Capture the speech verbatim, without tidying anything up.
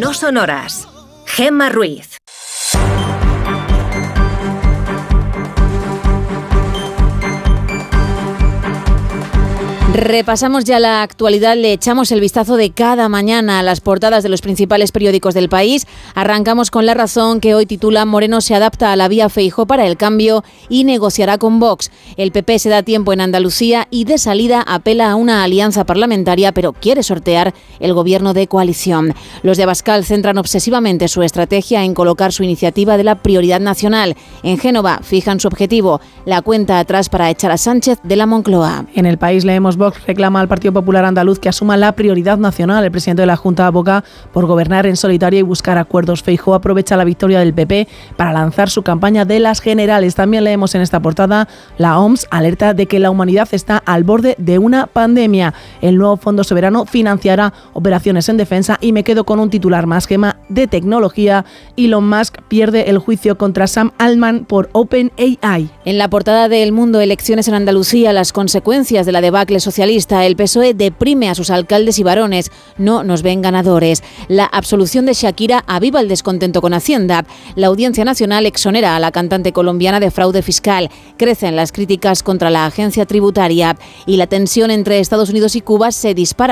No sonoras. Gemma Ruiz. Repasamos ya la actualidad, le echamos el vistazo de cada mañana a las portadas de los principales periódicos del país. Arrancamos con La Razón, que hoy titula: Moreno se adapta a la vía Feijóo para el cambio y negociará con Vox. El P P se da tiempo en Andalucía y de salida apela a una alianza parlamentaria, pero quiere sortear el gobierno de coalición. Los de Abascal centran obsesivamente su estrategia en colocar su iniciativa de la prioridad nacional. En Génova fijan su objetivo, la cuenta atrás para echar a Sánchez de la Moncloa. En El País leemos: Vox reclama al Partido Popular andaluz que asuma la prioridad nacional. El presidente de la Junta aboga por gobernar en solitario y buscar acuerdos. Feijóo aprovecha la victoria del P P para lanzar su campaña de las generales. También leemos en esta portada: la O M S alerta de que la humanidad está al borde de una pandemia. El nuevo Fondo Soberano financiará operaciones en defensa. Y me quedo con un titular más, Gema, de tecnología. Elon Musk pierde el juicio contra Sam Altman por OpenAI. En la portada de El Mundo, elecciones en Andalucía, las consecuencias de la debacle socialista. El P S O E deprime a sus alcaldes y varones. No nos ven ganadores. La absolución de Shakira aviva el descontento con Hacienda. La Audiencia Nacional exonera a la cantante colombiana de fraude fiscal. Crecen las críticas contra la agencia tributaria. Y la tensión entre Estados Unidos y Cuba se dispara.